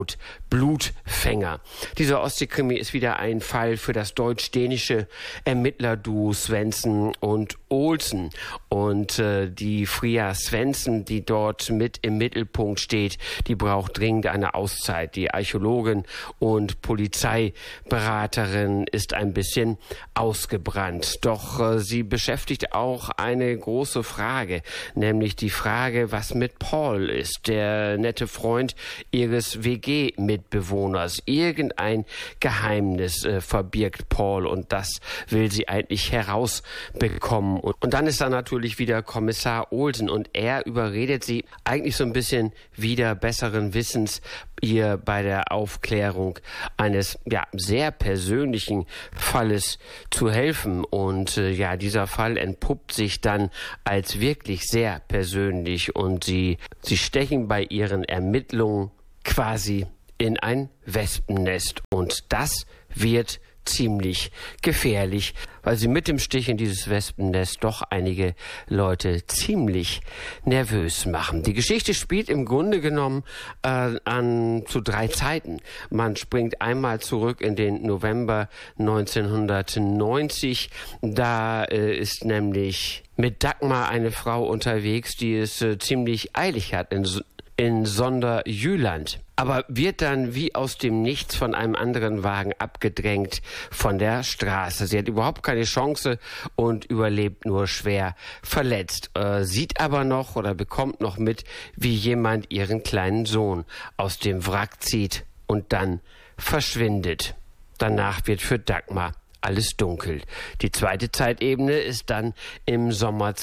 Blutfänger. Dieser Ostseekrimi ist wieder ein Fall für das deutsch-dänische Ermittlerduo Svendsen und Olsen. Und die Fria Svendsen, die dort mit im Mittelpunkt steht, die braucht dringend eine Auszeit. Die Archäologin und Polizeiberaterin ist ein bisschen ausgebrannt. Doch sie beschäftigt auch eine große Frage, nämlich die Frage, was mit Paul ist, der nette Freund ihres WG-Mitbewohners. Irgendein Geheimnis verbirgt Paul und das will sie eigentlich herausbekommen. Und dann ist da natürlich wieder Kommissar Olsen und er überredet sie eigentlich so ein bisschen wieder besseren Wissens, ihr bei der Aufklärung eines sehr persönlichen Falles zu helfen. Und dieser Fall entpuppt sich dann als wirklich sehr persönlich und sie stechen bei ihren Ermittlungen quasi in ein Wespennest. Und das wird ziemlich gefährlich, weil sie mit dem Stich in dieses Wespennest doch einige Leute ziemlich nervös machen. Die Geschichte spielt im Grunde genommen zu 3 Zeiten. Man springt einmal zurück in den November 1990. Da ist nämlich mit Dagmar eine Frau unterwegs, die es ziemlich eilig hat in Sonderjüland, aber wird dann wie aus dem Nichts von einem anderen Wagen abgedrängt von der Straße. Sie hat überhaupt keine Chance und überlebt nur schwer verletzt. Sieht aber noch oder bekommt noch mit, wie jemand ihren kleinen Sohn aus dem Wrack zieht und dann verschwindet. Danach wird für Dagmar alles dunkel. Die zweite Zeitebene ist dann im Sommer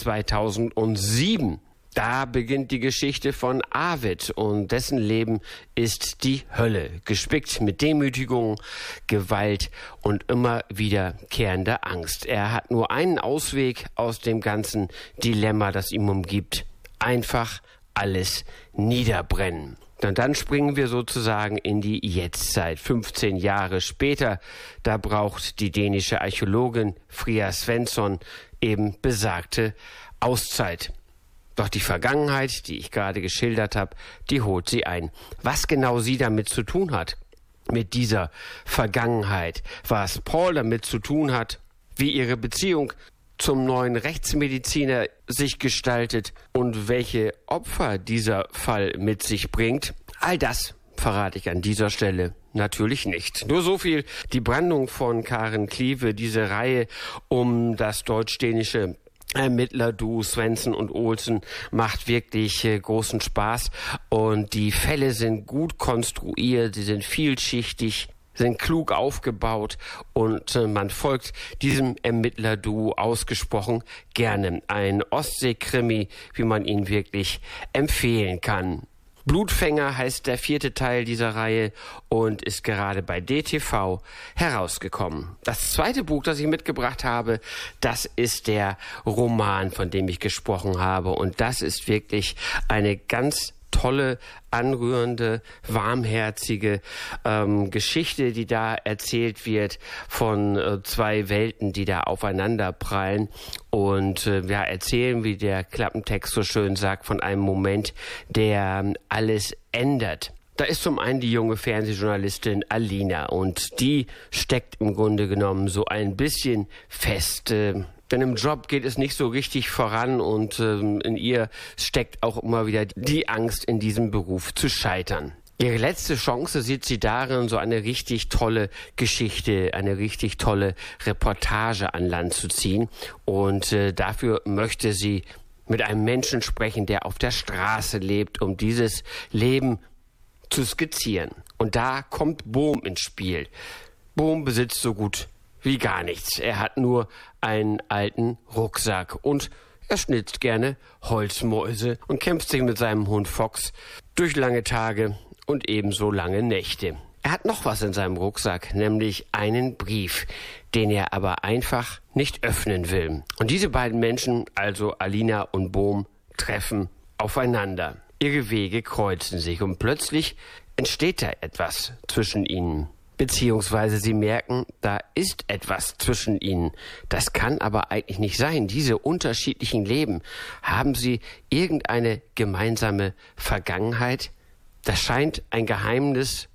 2007. Da beginnt die Geschichte von Arvid und dessen Leben ist die Hölle, gespickt mit Demütigung, Gewalt und immer wiederkehrender Angst. Er hat nur einen Ausweg aus dem ganzen Dilemma, das ihm umgibt. Einfach alles niederbrennen. Und dann springen wir sozusagen in die Jetztzeit. 15 Jahre später, da braucht die dänische Archäologin Fria Svensson eben besagte Auszeit. Doch die Vergangenheit, die ich gerade geschildert habe, die holt sie ein. Was genau sie damit zu tun hat, mit dieser Vergangenheit, was Paul damit zu tun hat, wie ihre Beziehung zum neuen Rechtsmediziner sich gestaltet und welche Opfer dieser Fall mit sich bringt, all das verrate ich an dieser Stelle natürlich nicht. Nur so viel, die Brandung von Karen Kleve, diese Reihe um das deutsch-dänische Ermittlerduo Svendsen und Olsen macht wirklich großen Spaß und die Fälle sind gut konstruiert, sie sind vielschichtig, sind klug aufgebaut und man folgt diesem Ermittlerduo ausgesprochen gerne. Ein Ostseekrimi, wie man ihn wirklich empfehlen kann. Blutfänger heißt der 4. Teil dieser Reihe und ist gerade bei DTV herausgekommen. Das zweite Buch, das ich mitgebracht habe, das ist der Roman, von dem ich gesprochen habe. Und das ist wirklich eine ganz tolle, anrührende, warmherzige Geschichte, die da erzählt wird von 2 Welten, die da aufeinander prallen und erzählen, wie der Klappentext so schön sagt, von einem Moment, der alles ändert. Da ist zum einen die junge Fernsehjournalistin Alina und die steckt im Grunde genommen so ein bisschen fest. Denn im Job geht es nicht so richtig voran und in ihr steckt auch immer wieder die Angst, in diesem Beruf zu scheitern. Ihre letzte Chance sieht sie darin, so eine richtig tolle Geschichte, eine richtig tolle Reportage an Land zu ziehen. Und dafür möchte sie mit einem Menschen sprechen, der auf der Straße lebt, um dieses Leben zu skizzieren. Und da kommt Bohm ins Spiel. Bohm besitzt so gut wie gar nichts. Er hat nur einen alten Rucksack und er schnitzt gerne Holzmäuse und kämpft sich mit seinem Hund Fox durch lange Tage und ebenso lange Nächte. Er hat noch was in seinem Rucksack, nämlich einen Brief, den er aber einfach nicht öffnen will. Und diese beiden Menschen, also Alina und Bohm, treffen aufeinander. Ihre Wege kreuzen sich und plötzlich entsteht da etwas zwischen ihnen. Beziehungsweise sie merken, da ist etwas zwischen ihnen. Das kann aber eigentlich nicht sein. Diese unterschiedlichen Leben, haben sie irgendeine gemeinsame Vergangenheit? Das scheint ein Geheimnis